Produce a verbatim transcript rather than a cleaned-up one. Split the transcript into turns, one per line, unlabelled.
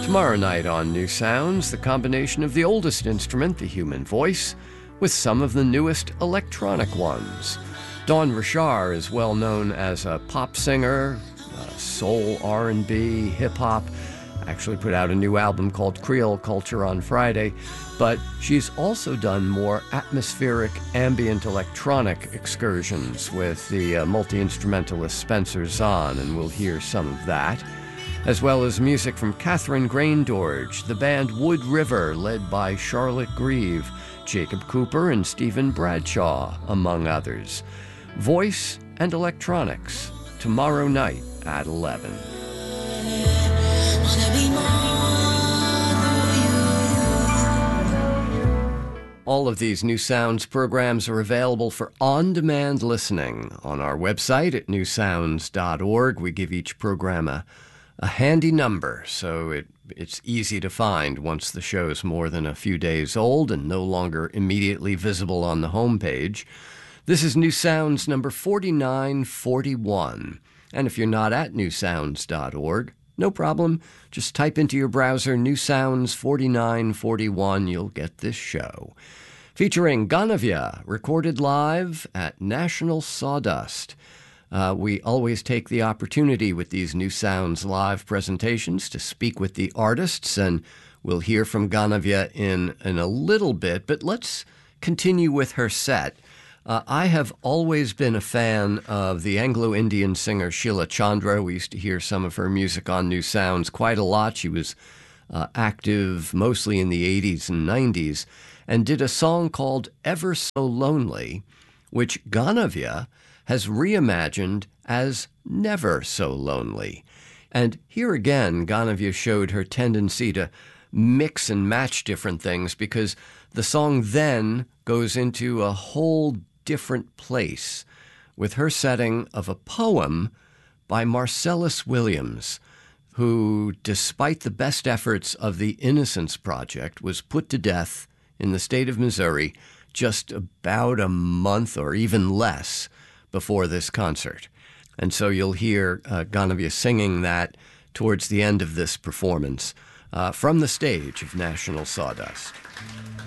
Tomorrow night on New Sounds, the combination of the oldest instrument, the human voice, with some of the newest electronic ones. Dawn Richard is well known as a pop singer, uh, soul, R and B, hip-hop. Actually put out a new album called Creole Culture on Friday, but she's also done more atmospheric ambient electronic excursions with the uh, multi-instrumentalist Spencer Zahn, and we'll hear some of that, as well as music from Catherine Graindorge, the band Wood River, led by Charlotte Grieve, Jacob Cooper, and Stephen Bradshaw, among others. Voice and electronics, tomorrow night at eleven. All of these New Sounds programs are available for on-demand listening on our website at new sounds dot org. We give each program a, a handy number, so it, it's easy to find once the show's more than a few days old and no longer immediately visible on the homepage. This is New Sounds number forty-nine forty-one. And if you're not at new sounds dot org, no problem. Just type into your browser New Sounds forty-nine forty-one. You'll get this show. Featuring Ganavia, recorded live at National Sawdust. Uh, we always take the opportunity with these New Sounds live presentations to speak with the artists, and we'll hear from Ganavia in, in a little bit, but let's continue with her set. Uh, I have always been a fan of the Anglo-Indian singer Sheila Chandra. We used to hear some of her music on New Sounds quite a lot. She was uh, active mostly in the eighties and nineties and did a song called Ever So Lonely, which Ganavia has reimagined as Never So Lonely. And here again, Ganavia showed her tendency to mix and match different things, because the song then goes into a whole different place with her setting of a poem by Marcellus Williams, who, despite the best efforts of the Innocence Project, was put to death in the state of Missouri just about a month or even less before this concert. And so you'll hear uh, Ganavia singing that towards the end of this performance uh, from the stage of National Sawdust.